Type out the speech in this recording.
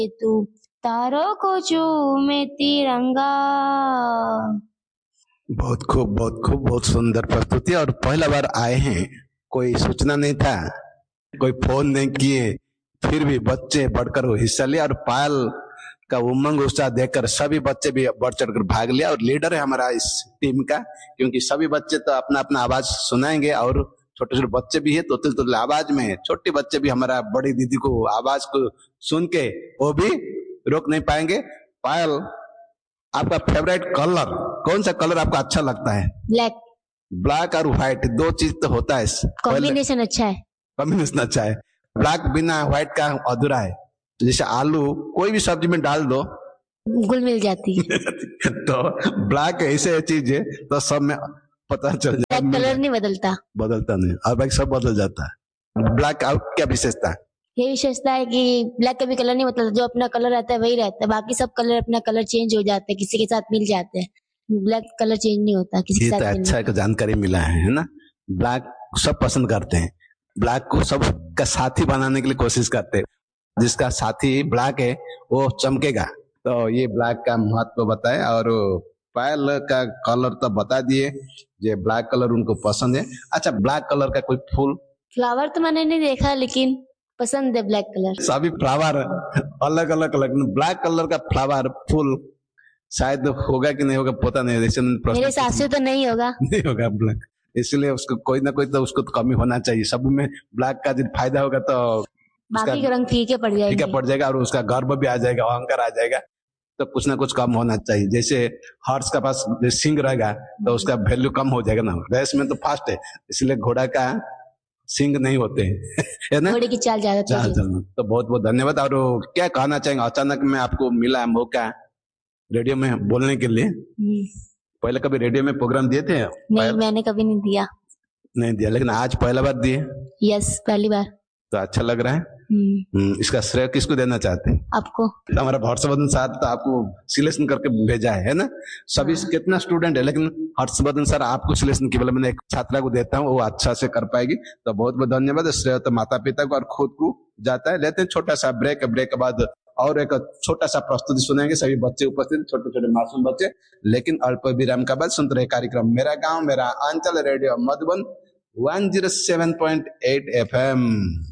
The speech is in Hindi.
तू तारों को चूमे तिरंगा। बहुत खूब, बहुत खूब, बहुत सुंदर प्रस्तुति। और पहला बार आए हैं, कोई सूचना नहीं था, कोई फोन नहीं किए, फिर भी बच्चे बढ़कर वो हिस्सा लिया और पायल का उमंग उत्साह देखकर सभी बच्चे भी बढ़ चढ़कर भाग लिया। और लीडर है हमारा इस टीम का, क्योंकि सभी बच्चे तो अपना अपना आवाज सुनाएंगे और छोटे छोटे बच्चे भी है तो तुल आवाज में छोटे बच्चे भी हमारा बड़ी दीदी को आवाज को सुन के वो भी रोक नहीं पाएंगे। पायल, आपका फेवरेट कलर कौन सा कलर आपको अच्छा लगता है? ब्लैक। ब्लैक और व्हाइट दो चीज तो होता है, कॉम्बिनेशन अच्छा है। कॉम्बिनेशन अच्छा है। ब्लैक बिना व्हाइट का अधूरा है। तो जैसे आलू कोई भी सब्जी में डाल दो घुल मिल जाती है तो ब्लैक ऐसे चीज है तो सब में पता चल जाता है। ब्लैक कलर नहीं बदलता नहीं, और बाकी सब बदल जाता है। ब्लैक क्या विशेषता है? ये विशेषता है कि ब्लैक कभी कलर नहीं बदलता, जो अपना कलर रहता है वही रहता है, बाकी सब कलर अपना कलर चेंज हो जाते हैं, किसी के साथ मिल जाते हैं, ब्लैक कलर चेंज नहीं होता किसी के साथ। ये तो अच्छा है, जानकारी मिला है ना। ब्लैक सब पसंद करते हैं, ब्लैक को सब का साथी बनाने के लिए कोशिश करते हैं। जिसका साथी ब्लैक है वो चमकेगा। तो ये ब्लैक का महत्व बताए। और पायल का कलर तो बता दिए, ये ब्लैक कलर उनको पसंद है। अच्छा, ब्लैक कलर का कोई फूल? फ्लावर तो मैंने नहीं देखा, लेकिन पसंद है ब्लैक कलर। सभी फ्लावर अलग अलग अलग, ब्लैक कलर का फ्लावर फूल शायद होगा कि नहीं होगा पता नहीं। मेरे हिसाब से तो नहीं होगा। नहीं होगा ब्लैक, इसलिए उसको कोई ना कोई तो उसको तो कमी होना चाहिए। सब में ब्लैक का जब फायदा होगा तो बाकी का रंग फीके पड़ जाएंगे, फीका पड़ जाएगा और उसका गर्व भी आ जाएगा, अहंकार आ जाएगा। तो कुछ ना कुछ कम होना चाहिए। जैसे हॉर्स का पास सिंग रहेगा तो उसका वैल्यू कम हो जाएगा ना। रेस में तो फास्ट है, इसलिए घोड़ा का सिंग नहीं होते है ना, घोड़े की चाल ज्यादा तेज है। तो बहुत बहुत धन्यवाद। और क्या कहना चाहेंगे, अचानक में आपको मिला मौका रेडियो में बोलने के लिए? पहले कभी रेडियो में प्रोग्राम दिए थे? नहीं, मैंने कभी नहीं दिया, लेकिन आज पहला बार दिए? यस, पहली बार। तो अच्छा लग रहा है। इसका श्रेय किसको देना चाहते हैं? आपको। हमारा हर्षवर्धन सर तो आपको सिलेक्शन करके भेजा है ना। सभी कितना स्टूडेंट है, लेकिन हर्षवर्धन सर आपको सिलेक्शन केवल मैंने एक छात्रा को देता हूँ, वो अच्छा से कर पाएगी। तो बहुत बहुत धन्यवाद। श्रेय तो माता पिता को और खुद को जाता है। लेते हैं छोटा सा ब्रेक के बाद और एक छोटा सा प्रस्तुति सुनेंगे। सभी बच्चे उपस्थित, छोटे छोटे मासूम बच्चे। लेकिन अल्प विराम का बाद सुनते रहे कार्यक्रम मेरा गाँव मेरा अंचल, रेडियो मधुबन 107.8 FM।